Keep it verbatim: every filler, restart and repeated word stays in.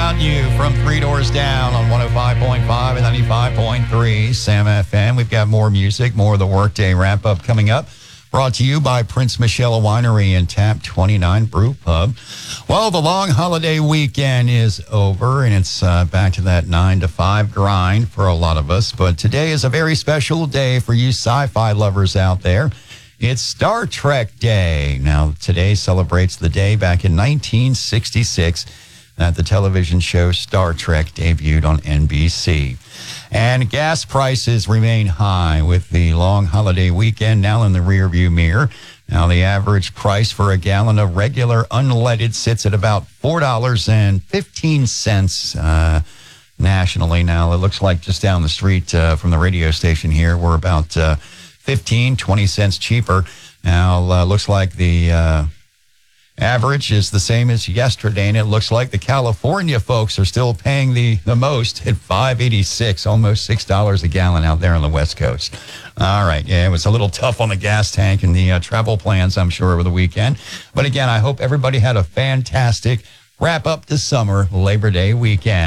About You from Three Doors Down on one oh five point five and ninety-five point three Sam F M. We've got more music, more of the Workday wrap-up coming up. Brought to you by Prince Michelle Winery and Tap twenty-nine Brew Pub. Well, the long holiday weekend is over, and it's uh, back to that nine to five grind for a lot of us. But today is a very special day for you sci-fi lovers out there. It's Star Trek Day. Now, today celebrates the day back in nineteen sixty-six that the television show Star Trek debuted on N B C. And gas prices remain high with the long holiday weekend now in the rearview mirror. Now, the average price for a gallon of regular unleaded sits at about four dollars and fifteen cents uh, nationally. Now, it looks like just down the street uh, from the radio station here, we're about uh, fifteen, twenty cents cheaper. Now, uh, looks like the uh, average is the same as yesterday, and it looks like the California folks are still paying the, the most at five eighty-six, almost six dollars a gallon out there on the West Coast. All right, yeah, it was a little tough on the gas tank and the uh, travel plans, I'm sure, over the weekend. But again, I hope everybody had a fantastic wrap up to summer Labor Day weekend.